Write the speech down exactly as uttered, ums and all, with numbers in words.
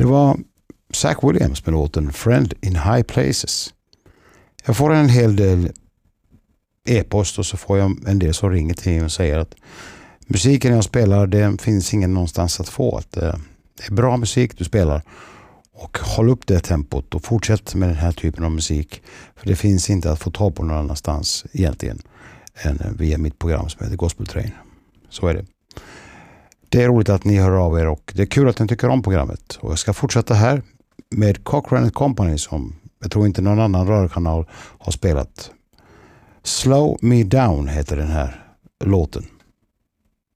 Det var Zach Williams med låten Friend in High Places. Jag får en hel del e-post och så får jag en del som ringer till mig och säger att musiken jag spelar, det finns ingen någonstans att få. Att det är bra musik du spelar och håll upp det tempot och fortsätt med den här typen av musik. För det finns inte att få ta på någon annanstans egentligen än via mitt program som heter Gospel Train. Så är det. Det är roligt att ni hör av er och det är kul att ni tycker om programmet. Och jag ska fortsätta här med Cochrane and Company som jag tror inte någon annan rörkanal har spelat. Slow Me Down heter den här låten.